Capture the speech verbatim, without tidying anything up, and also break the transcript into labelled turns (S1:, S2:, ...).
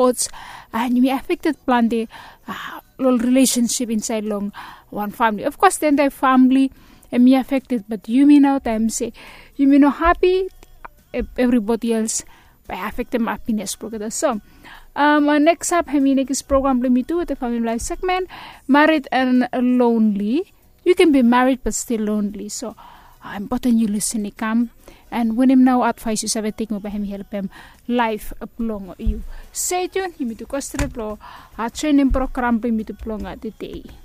S1: thoughts, and you may affected plan the uh, relationship inside long one family. Of course, then the family and me affected, but you may now time say you may not happy everybody else by affect them happiness program. So um uh, next up I mean next program let me do the family life segment, married and lonely. You can be married but still lonely. So uh, important you listen to come and when him now advice you have a take me by him help him life long you. Stay tuned, you me to question a training program by me to plong at the day.